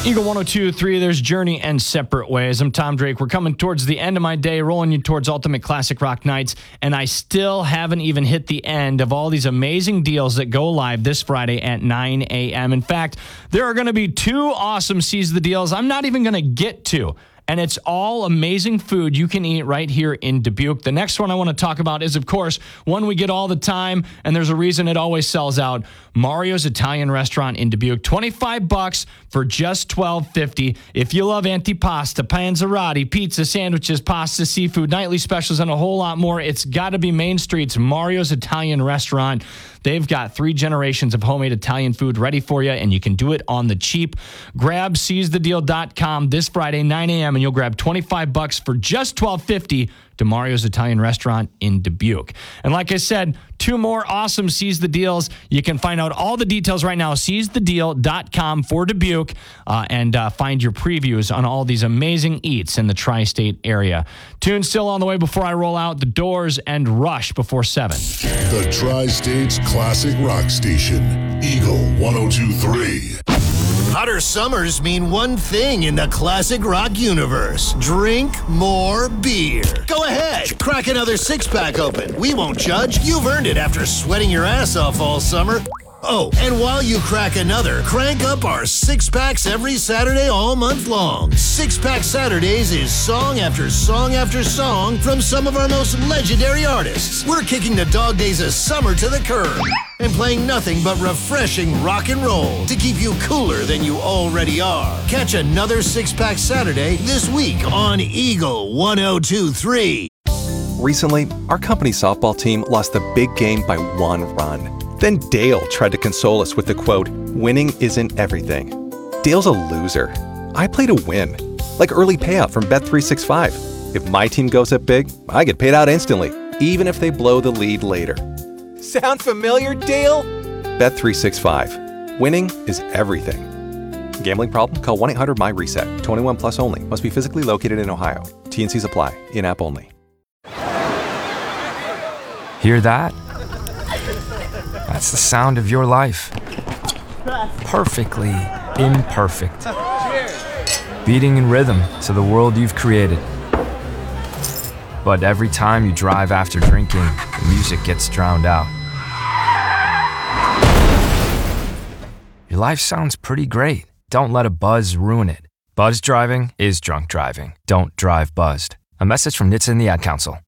Eagle 102.3, there's Journey and Separate Ways. I'm Tom Drake. We're coming towards the end of my day, rolling you towards Ultimate Classic Rock Nights, and I still haven't even hit the end of all these amazing deals that go live this Friday at 9 a.m. In fact, there are going to be 2 awesome Seize the Deals I'm not even going to get to. And it's all amazing food you can eat right here in Dubuque. The next one I want to talk about is, of course, one we get all the time, and there's a reason it always sells out. Mario's Italian Restaurant in Dubuque. $25 for just $12.50. If you love antipasta, panzerotti, pizza, sandwiches, pasta, seafood, nightly specials, and a whole lot more, it's got to be Main Street's Mario's Italian Restaurant. They've got 3 generations of homemade Italian food ready for you, and you can do it on the cheap. Grab seizethedeal.com this Friday, 9 a.m., and you'll grab $25 for just $12.50 to Mario's Italian Restaurant in Dubuque. And like I said, 2 more awesome Seize the Deals. You can find out all the details right now, seizethedeal.com for Dubuque, and find your previews on all these amazing eats in the tri-state area. Tune still on the way before I roll out The Doors and Rush before 7. The Tri-State's Classic Rock Station, Eagle 102.3. Hotter summers mean one thing in the classic rock universe. Drink more beer. Go ahead, crack another 6-pack open. We won't judge. You've earned it after sweating your ass off all summer. Oh, and while you crack another, crank up our 6-packs every Saturday all month long. 6-Pack Saturdays is song after song after song from some of our most legendary artists. We're kicking the dog days of summer to the curb and playing nothing but refreshing rock and roll to keep you cooler than you already are. Catch another 6-Pack Saturday this week on Eagle 102.3. Recently, our company softball team lost the big game by 1 run. Then Dale tried to console us with the quote, "Winning isn't everything." Dale's a loser. I play to win. Like early payout from Bet365. If my team goes up big, I get paid out instantly, even if they blow the lead later. Sound familiar, Dale? Bet365. Winning is everything. Gambling problem? Call 1-800-MY-RESET. 21 plus only. Must be physically located in Ohio. T&Cs apply. In-app only. Hear that? That's the sound of your life. Perfectly imperfect. Beating in rhythm to the world you've created. But every time you drive after drinking, the music gets drowned out. Your life sounds pretty great. Don't let a buzz ruin it. Buzz driving is drunk driving. Don't drive buzzed. A message from NHTSA and the Ad Council.